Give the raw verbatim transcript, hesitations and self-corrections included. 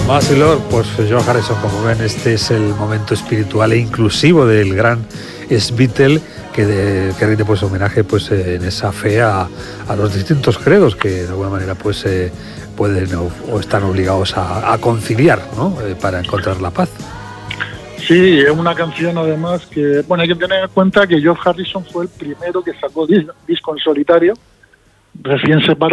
Más y Lord, pues George Harrison, como ven, este es el momento espiritual e inclusivo del gran Beatle que, de, que rinde pues homenaje pues en esa fe a, a los distintos credos que de alguna manera pues eh, pueden o, o están obligados a, a conciliar, ¿no? Eh, para encontrar la paz. Sí, es una canción además que, bueno, hay que tener en cuenta que George Harrison fue el primero que sacó disco en solitario, recién separado.